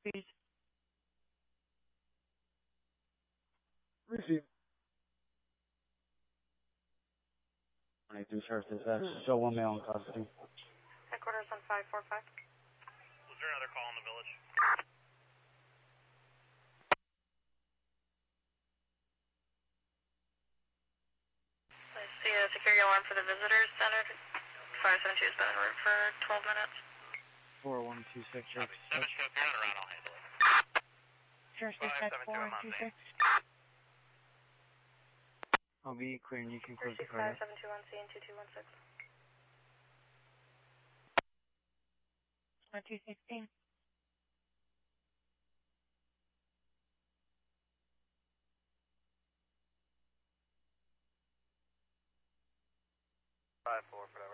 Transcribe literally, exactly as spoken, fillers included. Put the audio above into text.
Please. Receive. twenty-two Sheriff Dispatch. Show one male in custody. Headquarters on five four five. Was there another call in the village? I see a security alarm for the visitors center. five seven two has been en route for twelve minutes. four one two six Sheriff Dispatch. Seven, if you're not around, I'll handle it. Sheriff Dispatch four one two six. I'll be clear and you can close the car. five seven two one C and two two one six. one two sixteen. Five four, whatever.